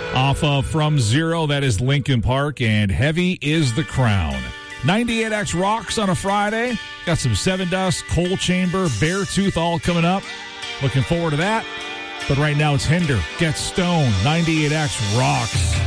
Off of From Zero, that is Linkin Park, and Heavy is the Crown. 98X rocks on a Friday. Got some Seven Dust, Coal Chamber, Beartooth all coming up. Looking forward to that. But right now it's Hinder, Get Stone, 98X rocks.